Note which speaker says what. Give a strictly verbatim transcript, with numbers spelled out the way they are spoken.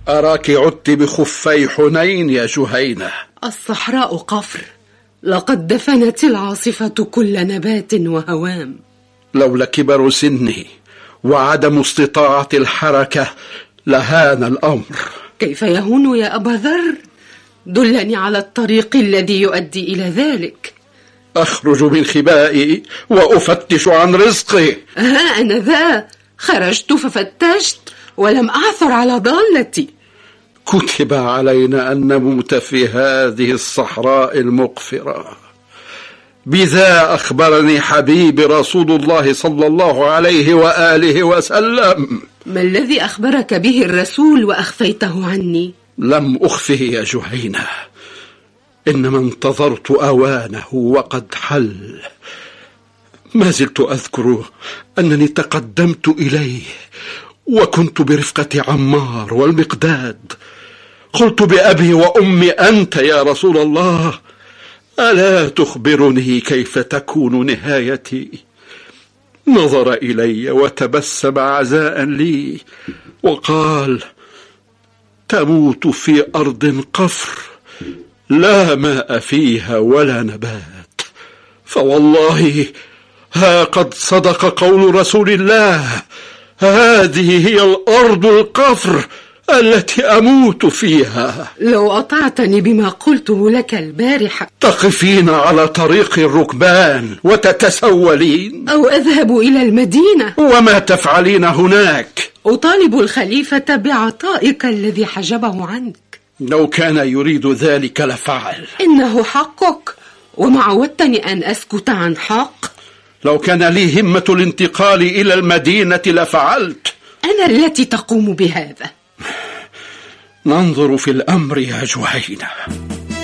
Speaker 1: أراك عدت بخفي حنين يا جهينة.
Speaker 2: الصحراء قفر، لقد دفنت العاصفة كل نبات وهوام.
Speaker 1: لولا كبر سني وعدم استطاعة الحركة لهان الأمر.
Speaker 2: كيف يهون يا أبا ذر؟ دلني على الطريق الذي يؤدي إلى ذلك.
Speaker 1: أخرج من خبائي وأفتش عن رزقي.
Speaker 2: ها أنا ذا خرجت ففتشت ولم أعثر على ضالتي.
Speaker 1: كتب علينا أن نموت في هذه الصحراء المقفرة، بذا أخبرني حبيبي رسول الله صلى الله عليه وآله وسلم.
Speaker 2: ما الذي أخبرك به الرسول وأخفيته عني؟
Speaker 1: لم أخفه يا جهينة، إنما انتظرت أوانه وقد حل. ما زلت أذكر أنني تقدمت إليه وكنت برفقة عمار والمقداد. قلت بأبي وأمي أنت يا رسول الله، ألا تخبرني كيف تكون نهايتي؟ نظر إلي وتبسم عزاء لي وقال: تموت في أرض قفر لا ماء فيها ولا نبات، فوالله ها قد صدق قول رسول الله، هذه هي الأرض القفر التي أموت فيها.
Speaker 2: لو أطعتني بما قلته لك البارحة
Speaker 1: تقفين على طريق الركبان وتتسولين،
Speaker 2: أو أذهب إلى المدينة.
Speaker 1: وما تفعلين هناك؟
Speaker 2: أطالب الخليفة بعطائك الذي حجبه عنك.
Speaker 1: لو كان يريد ذلك لفعل.
Speaker 2: إنه حقك، وما عودتني أن أسكت عن حق.
Speaker 1: لو كان لي همة الانتقال إلى المدينة لفعلت.
Speaker 2: أنا التي تقوم بهذا.
Speaker 1: ننظر في الأمر يا جهينة.